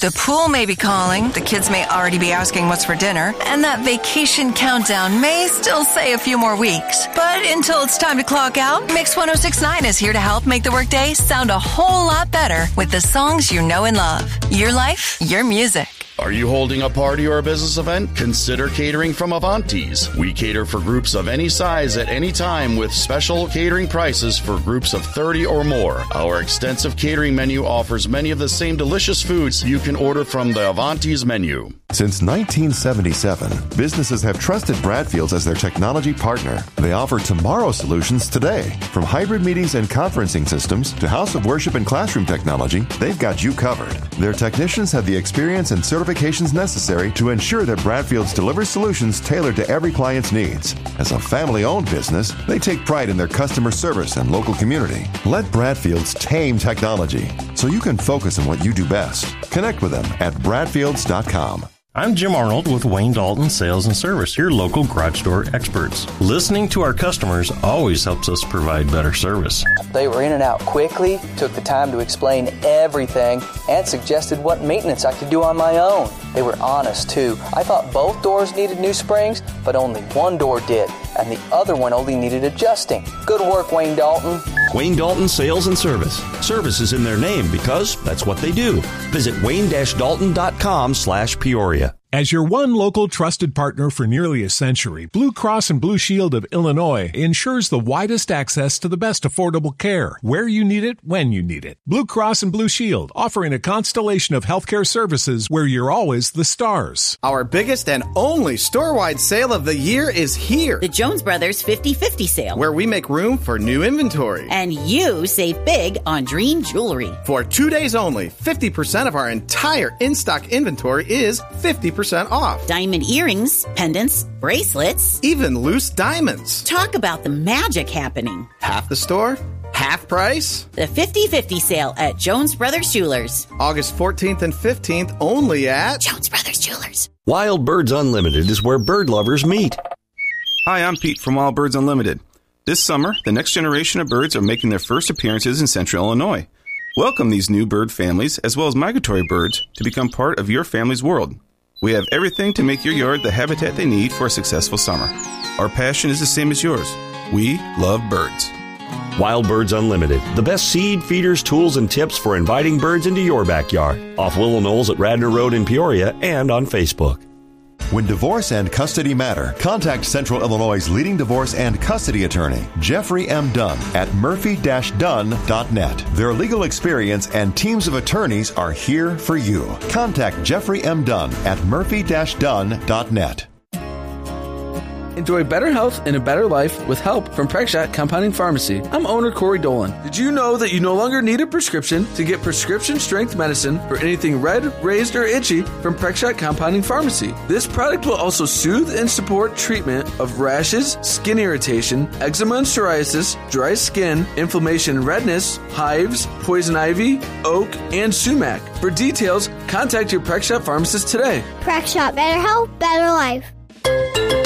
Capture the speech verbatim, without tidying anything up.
The pool may be calling, the kids may already be asking what's for dinner, and that vacation countdown may still say a few more weeks. But until it's time to clock out, Mix one oh six point nine is here to help make the workday sound a whole lot better with the songs you know and love. Your life, your music. Are you holding a party or a business event? Consider catering from Avanti's. We cater for groups of any size at any time with special catering prices for groups of thirty or more. Our extensive catering menu offers many of the same delicious foods you can order from the Avanti's menu. Since nineteen seventy-seven, businesses have trusted Bradfields as their technology partner. They offer tomorrow solutions today. From hybrid meetings and conferencing systems to house of worship and classroom technology, they've got you covered. Their technicians have the experience and certifications necessary to ensure that Bradfields delivers solutions tailored to every client's needs. As a family-owned business, they take pride in their customer service and local community. Let Bradfields tame technology so you can focus on what you do best. Connect with them at bradfields dot com. I'm Jim Arnold with Wayne Dalton Sales and Service, your local garage door experts. Listening to our customers always helps us provide better service. They were in and out quickly, took the time to explain everything, and suggested what maintenance I could do on my own. They were honest, too. I thought both doors needed new springs, but only one door did, and the other one only needed adjusting. Good work, Wayne Dalton. Wayne Dalton Sales and Service. Service is in their name because that's what they do. Visit wayne dash dalton dot com slash Peoria. As your one local trusted partner for nearly a century, Blue Cross and Blue Shield of Illinois ensures the widest access to the best affordable care, where you need it, when you need it. Blue Cross and Blue Shield, offering a constellation of healthcare services where you're always the stars. Our biggest and only store-wide sale of the year is here. The Jones Brothers fifty fifty sale, where we make room for new inventory. And you save big on Dream Jewelry. For two days only, fifty percent of our entire in-stock inventory is fifty percent off. Diamond earrings, pendants, bracelets, even loose diamonds. Talk about the magic happening. Half the store, half price. The fifty fifty sale at Jones Brothers Jewelers. August fourteenth and fifteenth only at Jones Brothers Jewelers. Wild Birds Unlimited is where bird lovers meet. Hi, I'm Pete from Wild Birds Unlimited. This summer, the next generation of birds are making their first appearances in Central Illinois. Welcome these new bird families, as well as migratory birds, to become part of your family's world. We have everything to make your yard the habitat they need for a successful summer. Our passion is the same as yours. We love birds. Wild Birds Unlimited, the best seed, feeders, tools, and tips for inviting birds into your backyard. Off Willow Knolls at Radnor Road in Peoria and on Facebook. When divorce and custody matter, contact Central Illinois' leading divorce and custody attorney, Jeffrey M. Dunn, at murphy dash dunn dot net. Their legal experience and teams of attorneys are here for you. Contact Jeffrey M. Dunn at murphy dash dunn dot net. Enjoy better health and a better life with help from Prexshot Compounding Pharmacy. I'm owner Corey Dolan. Did you know that you no longer need a prescription to get prescription strength medicine for anything red, raised, or itchy from Prexshot Compounding Pharmacy? This product will also soothe and support treatment of rashes, skin irritation, eczema and psoriasis, dry skin, inflammation and redness, hives, poison ivy, oak, and sumac. For details, contact your Prexshot pharmacist today. Prexshot, better health, better life.